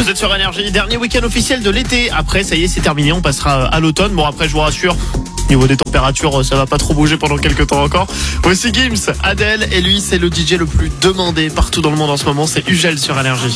Vous êtes sur Énergie, dernier week-end officiel de l'été. Après, ça y est, c'est terminé, on passera à l'automne. Bon, après, je vous rassure, niveau des températures, ça va pas trop bouger pendant quelques temps encore. Voici Gims, Adèle, et lui, c'est le DJ le plus demandé partout dans le monde en ce moment, c'est Ugel sur Énergie.